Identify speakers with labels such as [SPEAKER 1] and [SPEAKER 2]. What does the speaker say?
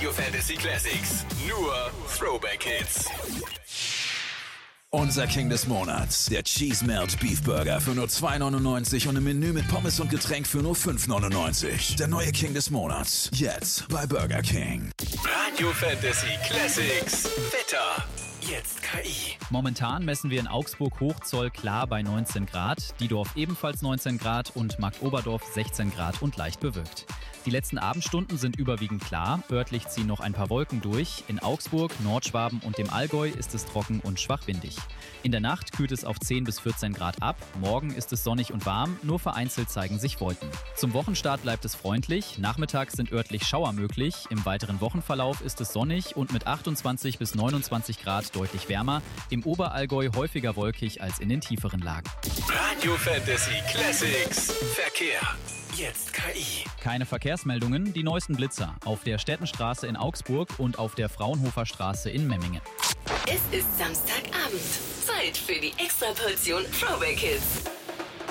[SPEAKER 1] Radio Fantasy Classics. Nur Throwback Hits.
[SPEAKER 2] Unser King des Monats, der Cheese Melt Beef Burger für nur $2,99 und ein Menü mit Pommes und Getränk für nur $5,99. Der neue King des Monats, jetzt bei Burger King.
[SPEAKER 1] Radio Fantasy Classics. Wetter. Jetzt KI.
[SPEAKER 3] Momentan messen wir in Augsburg Hochzoll klar bei 19 Grad, Diedorf ebenfalls 19 Grad und Marktoberdorf 16 Grad und leicht bewölkt. Die letzten Abendstunden sind überwiegend klar, örtlich ziehen noch ein paar Wolken durch. In Augsburg, Nordschwaben und dem Allgäu ist es trocken und schwach windig. In der Nacht kühlt es auf 10 bis 14 Grad ab, morgen ist es sonnig und warm, nur vereinzelt zeigen sich Wolken. Zum Wochenstart bleibt es freundlich, nachmittags sind örtlich Schauer möglich, im weiteren Wochenverlauf ist es sonnig und mit 28 bis 29 Grad deutlich wärmer, im Oberallgäu häufiger wolkig als in den tieferen Lagen.
[SPEAKER 1] Radio Fantasy Classics. Verkehr. Jetzt KI.
[SPEAKER 3] Keine Verkehrsmeldungen, die neuesten Blitzer auf der Stettenstraße in Augsburg und auf der Fraunhofer Straße in Memmingen.
[SPEAKER 4] Es ist Samstagabend. Zeit für die Extraportion Throwback Hits.